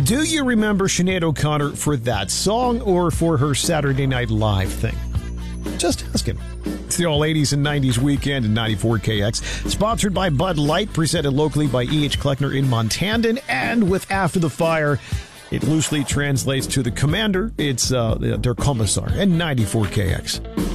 Do you remember Sinead O'Connor for that song or for her Saturday Night Live thing? Just asking. It's the All 80s and 90s Weekend at 94KX. Sponsored by Bud Light, presented locally by E.H. Kleckner in Montandon, and with After the Fire. It loosely translates to the commander. It's Der Kommissar at 94KX.